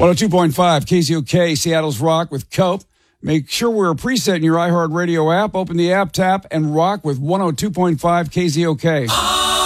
102.5 KZOK, Seattle's Rock with Cope. Make sure we're a preset in your iHeartRadio app. Open the app, tap, and rock with 102.5 KZOK.